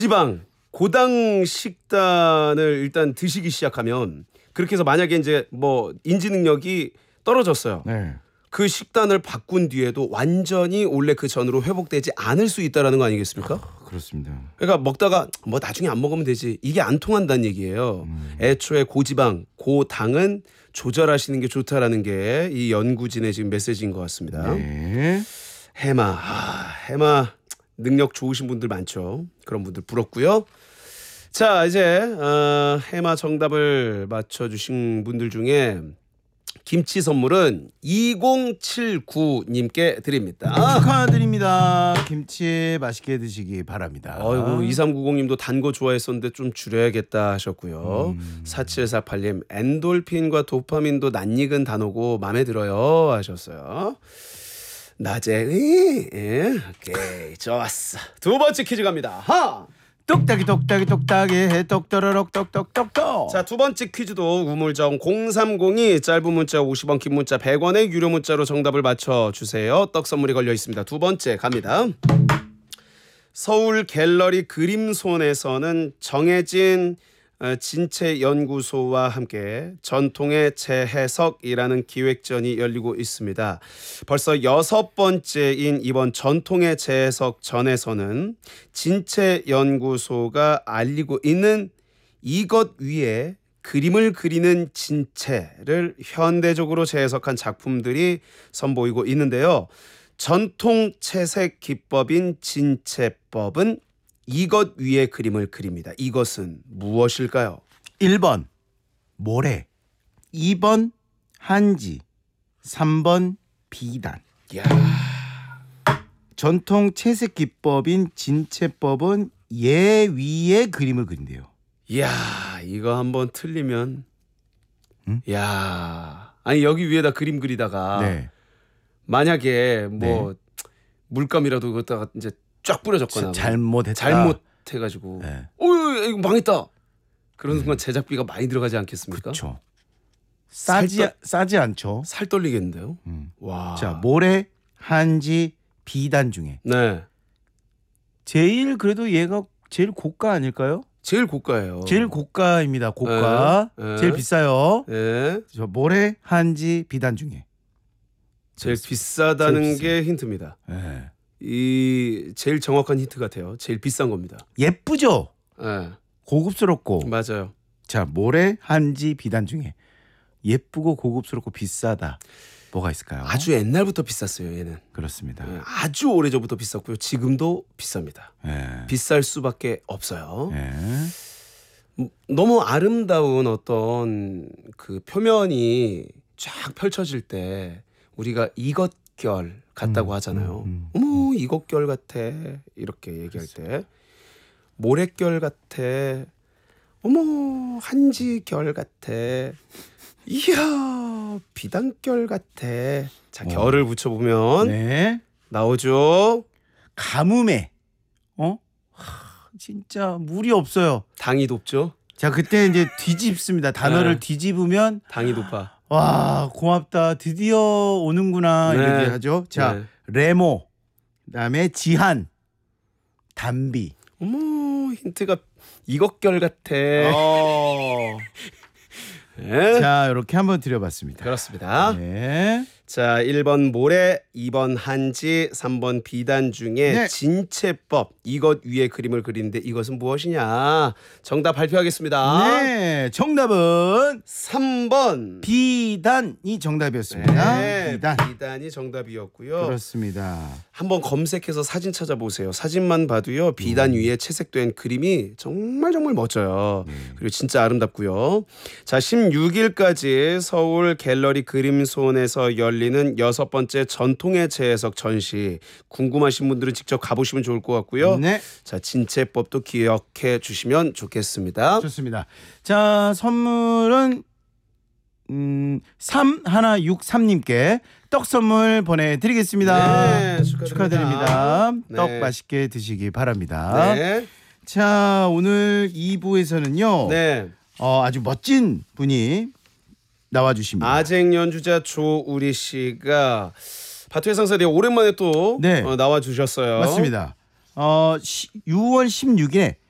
지방 고당 식단을 일단 드시기 시작하면 그렇게 해서 만약에 이제 뭐 인지 능력이 떨어졌어요. 네. 그 식단을 바꾼 뒤에도 완전히 원래 그 전으로 회복되지 않을 수 있다라는 거 아니겠습니까? 그렇습니다. 그러니까 먹다가 뭐 나중에 안 먹으면 되지 이게 안 통한다는 얘기예요. 애초에 고지방, 고당은 조절하시는 게 좋다라는 게 이 연구진의 지금 메시지인 것 같습니다. 네. 해마 능력 좋으신 분들 많죠. 그런 분들 부럽고요. 자 이제 해마 정답을 맞춰주신 분들 중에 김치 선물은 2079님께 드립니다. 축하드립니다. 김치 맛있게 드시기 바랍니다. 아이고 2390님도 단 거 좋아했었는데 좀 줄여야겠다 하셨고요. 4748님 엔돌핀과 도파민도 낯익은 단어고 마음에 들어요 하셨어요. 낮에 오케이 좋았어. 두 번째 퀴즈 갑니다. 똑딱이 똑떡더러럭 똑똑똑똑. 자, 두 번째 퀴즈도 우물정 0302 짧은 문자 50원 긴 문자 100원의 유료 문자로 정답을 맞춰주세요. 떡 선물이 걸려 있습니다. 두 번째 갑니다. 서울 갤러리 그림손에서는 정해진 진체연구소와 함께 전통의 재해석이라는 기획전이 열리고 있습니다. 벌써 6번째인 이번 전통의 재해석 전에서는 진체연구소가 알리고 있는 이것 위에 그림을 그리는 진체를 현대적으로 재해석한 작품들이 선보이고 있는데요. 전통 채색 기법인 진체법은 이것 위에 그림을 그립니다. 이것은 무엇일까요? 1번 모래, 2번 한지, 3번 비단. 야, 전통 채색 기법인 진체법은 예 위에 그림을 그린대요. 야, 이거 한번 틀리면, 응? 야, 아니 여기 위에다 그림 그리다가 네. 만약에 뭐 물감이라도 그것다가 이제 쫙 뿌려졌거나 잘못했다. 잘못해가지고, 네. 이거 망했다. 그런 순간 제작비가 많이 들어가지 않겠습니까? 그렇죠. 살 싸지 않죠. 살 떨리겠는데요. 와. 자, 모래, 한지, 비단 중에 네, 제일 그래도 얘가 제일 고가 아닐까요? 제일 고가예요. 제일 고가입니다. 고가. 네. 제일 비싸요. 네, 저 모래, 한지, 비단 중에 제일 비싸다는 제일 게 힌트입니다. 네. 이 제일 정확한 힌트 같아요. 제일 비싼 겁니다. 예쁘죠? 네, 고급스럽고. 맞아요. 자, 모래, 한지, 비단 중에 예쁘고 고급스럽고 비싸다. 뭐가 있을까요? 아주 옛날부터 비쌌어요. 얘는 그렇습니다. 아주 오래전부터 비쌌고요. 지금도 비쌉니다. 네. 비쌀 수밖에 없어요. 네. 너무 아름다운 어떤 그 표면이 쫙 펼쳐질 때 우리가 이것결 같다고 하잖아요. 어머 이것결 같아 이렇게 얘기할 때 모래결 같아. 어머 한지결 같아. 이야 비단결 같아. 자 결을 붙여보면 네. 나오죠. 가뭄에 진짜 물이 없어요. 당이 높죠. 자, 그때 이제 뒤집습니다. 단어를 네. 뒤집으면 당이 높아. 와, 고맙다. 드디어 오는구나. 네. 이렇게 하죠. 자, 네. 레모. 그다음에 지한. 담비. 어머 힌트가 이것결 같아. 네. 자, 이렇게 한번 드려봤습니다. 그렇습니다. 네. 자, 1번 모래, 2번 한지, 3번 비단 중에 네. 진체법 이것 위에 그림을 그리는데 이것은 무엇이냐? 정답 발표하겠습니다. 네, 정답은 3번 비단이 정답이었습니다. 네, 비단. 비단이 정답이었고요. 그렇습니다. 한번 검색해서 사진 찾아보세요. 사진만 봐도요. 비단 위에 채색된 그림이 정말 멋져요. 그리고 진짜 아름답고요. 자, 16일까지 서울 갤러리 그림손에서 열리는 6번째 전통의 재해석 전시. 궁금하신 분들은 직접 가보시면 좋을 것 같고요. 네. 자, 진체법도 기억해 주시면 좋겠습니다. 좋습니다. 자, 선물은 3163님께 떡 선물 보내드리겠습니다. 네, 축하드립니다. 네. 떡 맛있게 드시기 바랍니다. 네. 자, 오늘 2부에서는요. 네. 아주 멋진 분이 나와주십니다. 아쟁 연주자 조우리 씨가 바투의 상사들이 오랜만에 또 네. 나와 주셨어요. 맞습니다. 6월 16일에